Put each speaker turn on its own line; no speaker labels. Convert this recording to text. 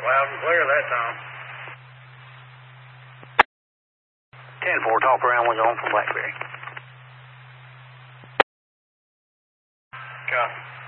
Loud and clear that time.
10-4, talk around was on from Blackberry.
Copy.